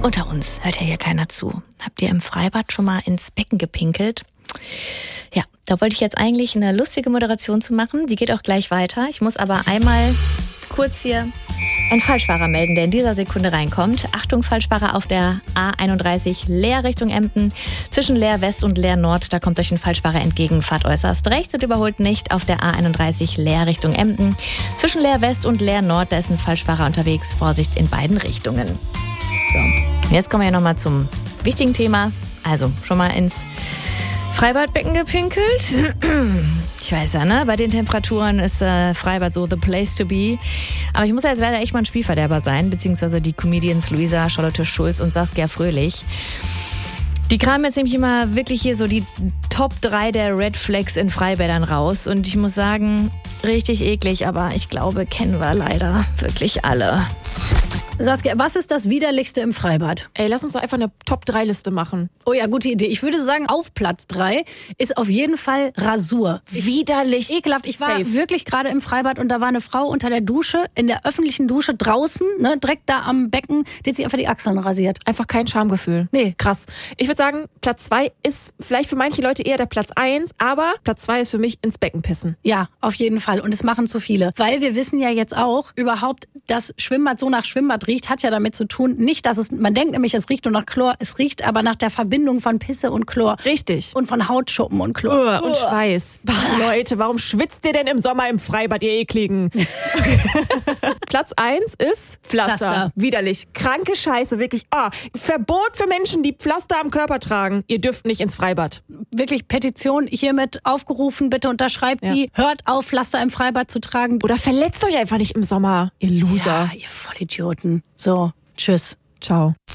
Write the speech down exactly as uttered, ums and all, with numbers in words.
Unter uns hört ja hier keiner zu. Habt ihr im Freibad schon mal ins Becken gepinkelt? Ja, da wollte ich jetzt eigentlich eine lustige Moderation zu machen. Die geht auch gleich weiter. Ich muss aber einmal kurz hier einen Falschfahrer melden, der in dieser Sekunde reinkommt. Achtung, Falschfahrer auf der A einunddreißig Leer Richtung Emden. Zwischen Leer West und Leer Nord, da kommt euch ein Falschfahrer entgegen. Fahrt äußerst rechts und überholt nicht auf der A einunddreißig Leer Richtung Emden. Zwischen Leer West und Leer Nord, da ist ein Falschfahrer unterwegs. Vorsicht in beiden Richtungen. So, jetzt kommen wir ja nochmal zum wichtigen Thema. Also, schon mal ins Freibadbecken gepinkelt? Ich weiß ja, ne? Bei den Temperaturen ist äh, Freibad so the place to be. Aber ich muss ja jetzt leider echt mal ein Spielverderber sein, beziehungsweise die Comedians Luisa, Charlotte Schulz und Saskia Fröhlich. Die kramen jetzt nämlich immer wirklich hier so die Top drei der Red Flags in Freibädern raus. Und ich muss sagen, richtig eklig, aber ich glaube, kennen wir leider wirklich alle. Saskia, was ist das Widerlichste im Freibad? Ey, lass uns doch einfach eine Top drei Liste machen. Oh ja, gute Idee. Ich würde sagen, auf Platz drei ist auf jeden Fall Rasur. Widerlich. Ekelhaft. Ich war Safe. wirklich gerade im Freibad und da war eine Frau unter der Dusche, in der öffentlichen Dusche draußen, ne, direkt da am Becken, die hat sich einfach die Achseln rasiert. Einfach kein Schamgefühl. Nee. Krass. Ich würde sagen, Platz zwei ist vielleicht für manche Leute eher der Platz eins, aber Platz zwei ist für mich ins Becken pissen. Ja, auf jeden Fall. Und es machen zu viele. Weil wir wissen ja jetzt auch, überhaupt, dass Schwimmbad so nach Schwimmbad riecht, hat ja damit zu tun, nicht, dass es, man denkt nämlich, es riecht nur nach Chlor, es riecht aber nach der Verbindung von Pisse und Chlor. Richtig. Und von Hautschuppen und Chlor. Uah, und Schweiß. Bah, Leute, warum schwitzt ihr denn im Sommer im Freibad, ihr Ekligen? Platz eins ist Pflaster. Pflaster. Widerlich. Kranke Scheiße, wirklich. Ah, Verbot für Menschen, die Pflaster am Körper tragen. Ihr dürft nicht ins Freibad. Wirklich Petition hiermit aufgerufen, bitte unterschreibt Ja. die. Hört auf, Pflaster im Freibad zu tragen. Oder verletzt euch einfach nicht im Sommer, ihr Loser. Ja, ihr Vollidioten. So, tschüss. Ciao.